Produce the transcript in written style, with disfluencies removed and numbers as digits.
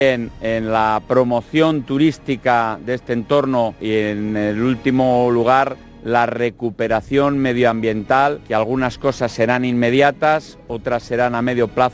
en la promoción turística de este entorno y, en el último lugar, la recuperación medioambiental, que algunas cosas serán inmediatas, otras serán a medio plazo.